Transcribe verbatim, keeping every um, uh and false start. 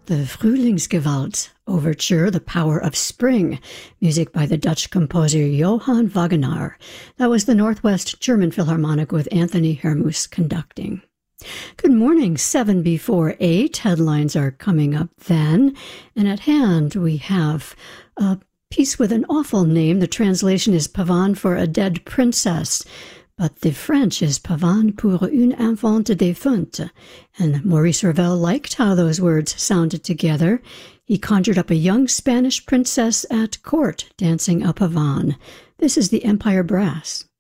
The Frühlingsgewalt Overture, The Power of Spring, music by the Dutch composer Johann Wagenaar. That was the Northwest German Philharmonic with Anthony Hermus conducting. Good morning, seven before eight. Headlines are coming up then. And at hand we have a piece with an awful name. The translation is Pavane for a Dead Princess, but the French is Pavane pour une enfant défunte. And Maurice Ravel liked how those words sounded together. He conjured up a young Spanish princess at court dancing a pavane. This is the Empire Brass.